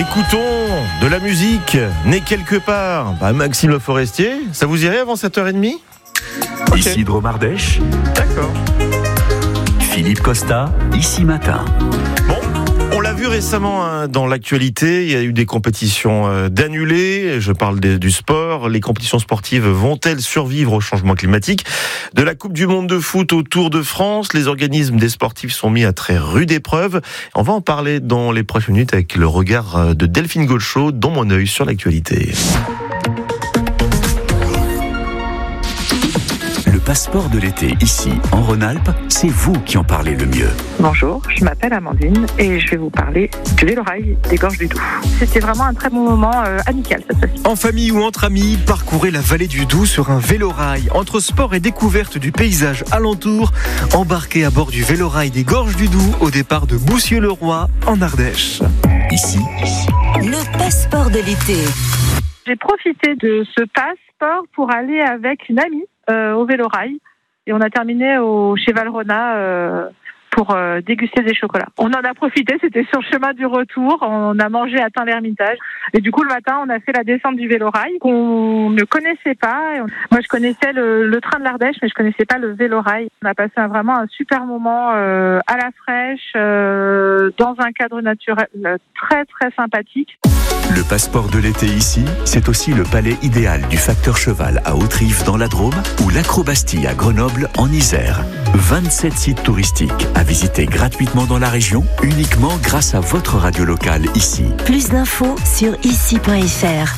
Écoutons de la musique, née quelque part. Maxime Le Forestier, ça vous irait avant 7h30 ? Okay. Ici Dromardèche. D'accord. Philippe Costa, ici matin. Bon, on l'a vu récemment dans l'actualité, il y a eu des compétitions d'annulées, je parle du sport. Les compétitions sportives vont-elles survivre au changement climatique ? De la Coupe du Monde de foot au Tour de France, les organismes des sportifs sont mis à très rude épreuve. On va en parler dans les prochaines minutes avec le regard de Delphine Gauchot dans Mon œil sur l'actualité. Le passeport de l'été, ici, en Rhône-Alpes, c'est vous qui en parlez le mieux. Bonjour, je m'appelle Amandine et je vais vous parler du vélorail des Gorges du Doubs. C'était vraiment un très bon moment amical cette fois-ci. En famille ou entre amis, parcourez la vallée du Doubs sur un vélorail. Entre sport et découverte du paysage alentour, embarquez à bord du vélorail des Gorges du Doubs au départ de Boussieu-le-Roi en Ardèche. Ici, le passeport de l'été. J'ai profité de ce passeport pour aller avec une amie au vélorail et on a terminé chez Valrhona pour déguster des chocolats. On en a profité, c'était sur le chemin du retour, on a mangé à Tain-l'Hermitage et du coup le matin on a fait la descente du vélorail qu'on ne connaissait pas. Moi je connaissais le train de l'Ardèche mais je connaissais pas le vélorail. On a passé vraiment un super moment à la fraîche, dans un cadre naturel très très sympathique. le passeport de l'été ici, c'est aussi le palais idéal du Facteur Cheval à Hauterive dans la Drôme ou l'Acrobastie à Grenoble en Isère. 27 sites touristiques à visiter gratuitement dans la région, uniquement grâce à votre radio locale ici. Plus d'infos sur ici.fr.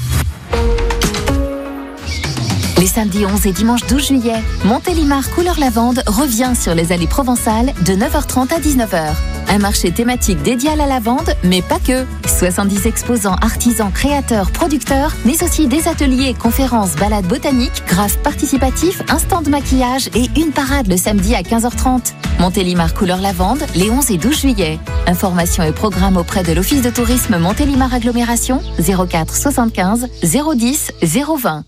Les samedis 11 et dimanche 12 juillet, Montélimar Couleur Lavande revient sur les allées provençales de 9h30 à 19h. Un marché thématique dédié à la lavande, mais pas que. 70 exposants, artisans, créateurs, producteurs, mais aussi des ateliers, conférences, balades botaniques, graphes participatifs, un stand de maquillage et une parade le samedi à 15h30. Montélimar Couleur Lavande, les 11 et 12 juillet. Informations et programmes auprès de l'Office de tourisme Montélimar Agglomération, 04 75 010 020.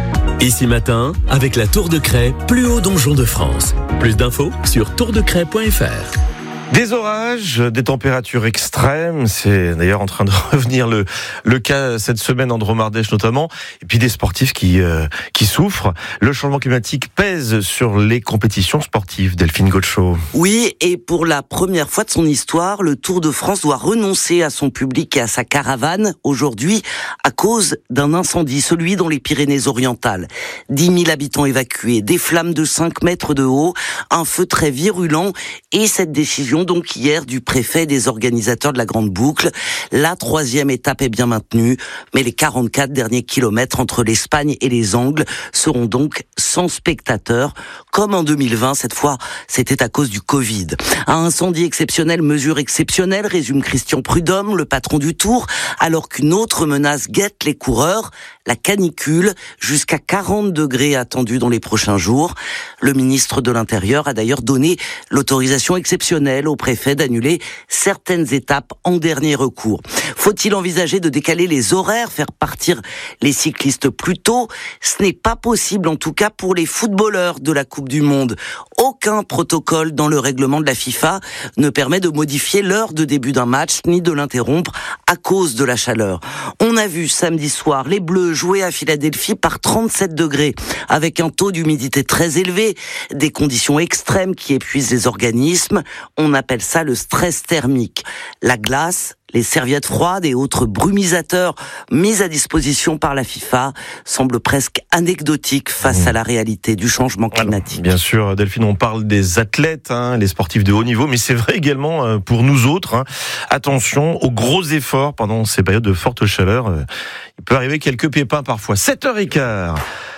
Ici matin, avec la Tour de Craie, plus haut donjon de France. Plus d'infos sur tourdecraie.fr. Des orages, des températures extrêmes, c'est d'ailleurs en train de revenir le cas cette semaine en Dromardèche notamment, et puis des sportifs qui souffrent. Le changement climatique pèse sur les compétitions sportives, Delphine Gauchot. Oui, et pour la première fois de son histoire, le Tour de France doit renoncer à son public et à sa caravane aujourd'hui à cause d'un incendie, celui dans les Pyrénées-Orientales. 10 000 habitants évacués, des flammes de 5 mètres de haut, un feu très virulent et cette décision donc hier du préfet et des organisateurs de la Grande Boucle. La 3e étape est bien maintenue, mais les 44 derniers kilomètres entre l'Espagne et les Angles seront donc sans spectateurs, comme en 2020. Cette fois, c'était à cause du Covid. Un incendie exceptionnel, mesure exceptionnelle, résume Christian Prudhomme, le patron du Tour, alors qu'une autre menace guette les coureurs, la canicule, jusqu'à 40 degrés attendus dans les prochains jours. Le ministre de l'Intérieur a d'ailleurs donné l'autorisation exceptionnelle au préfet d'annuler certaines étapes en dernier recours. Faut-il envisager de décaler les horaires, faire partir les cyclistes plus tôt ? Ce n'est pas possible, en tout cas pour les footballeurs de la Coupe du Monde. Aucun protocole dans le règlement de la FIFA ne permet de modifier l'heure de début d'un match, ni de l'interrompre à cause de la chaleur. On a vu samedi soir les Bleus jouer à Philadelphie par 37 degrés, avec un taux d'humidité très élevé, des conditions extrêmes qui épuisent les organismes. On appelle ça le stress thermique. La glace, les serviettes froides et autres brumisateurs mis à disposition par la FIFA semblent presque anecdotiques face à la réalité du changement climatique. Bien sûr, Delphine, on parle des athlètes, les sportifs de haut niveau, mais c'est vrai également pour nous autres. Attention aux gros efforts pendant ces périodes de forte chaleur. Il peut arriver quelques pépins parfois. 7h15.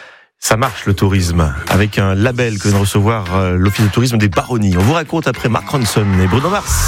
Ça marche le tourisme, avec un label que vient de recevoir l'Office de tourisme des Baronnies. On vous raconte après Mark Ronson et Bruno Mars.